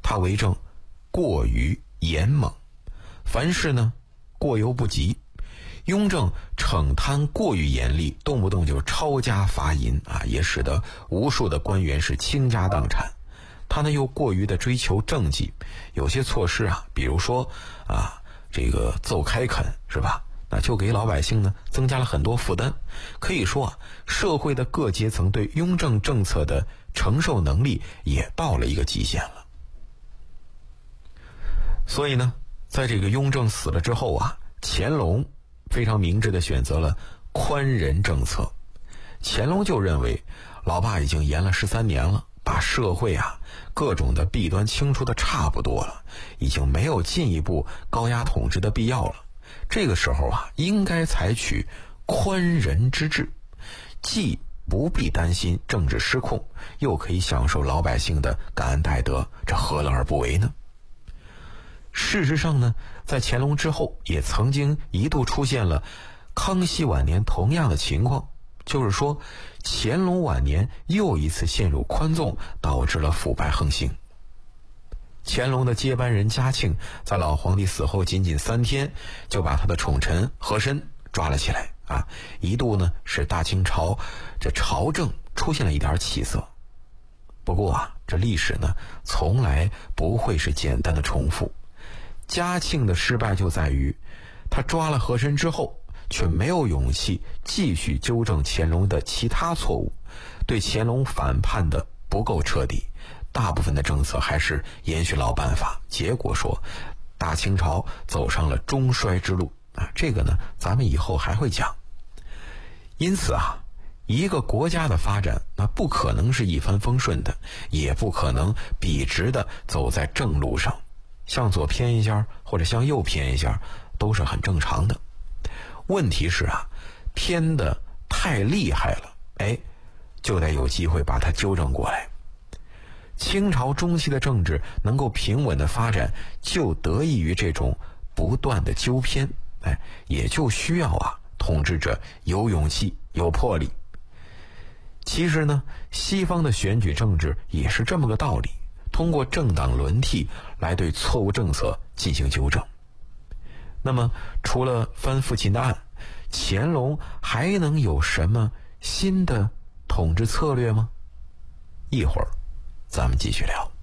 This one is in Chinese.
他为政过于严猛，凡事呢过犹不及。雍正惩贪过于严厉，动不动就抄家罚银啊，也使得无数的官员是倾家荡产。他呢又过于的追求政绩，有些措施啊，比如说这个奏开垦是吧？那就给老百姓呢增加了很多负担。可以说社会的各阶层对雍正政策的承受能力也到了一个极限了。所以呢，在这个雍正死了之后乾隆非常明智地选择了宽仁政策。乾隆就认为老爸已经延了13年了，把社会各种的弊端清除的差不多了，已经没有进一步高压统治的必要了。这个时候应该采取宽仁之治，既不必担心政治失控，又可以享受老百姓的感恩戴德，这何乐而不为呢？事实上呢，在乾隆之后也曾经一度出现了康熙晚年同样的情况，就是说乾隆晚年又一次陷入宽纵，导致了腐败横行。乾隆的接班人嘉庆在老皇帝死后仅仅3天，就把他的宠臣和珅抓了起来一度呢使大清朝这朝政出现了一点起色。不过这历史呢从来不会是简单的重复。嘉庆的失败就在于他抓了和珅之后，却没有勇气继续纠正乾隆的其他错误，对乾隆反叛的不够彻底，大部分的政策还是延续老办法，结果说大清朝走上了中衰之路这个呢咱们以后还会讲。因此一个国家的发展那不可能是一帆风顺的，也不可能笔直的走在正路上，向左偏一下或者向右偏一下都是很正常的。问题是偏的太厉害了，就得有机会把它纠正过来。清朝中期的政治能够平稳的发展，就得益于这种不断的纠偏，也就需要统治者有勇气有魄力。其实呢，西方的选举政治也是这么个道理，通过政党轮替来对错误政策进行纠正。那么除了翻父亲的案，乾隆还能有什么新的统治策略吗？一会儿咱们继续聊。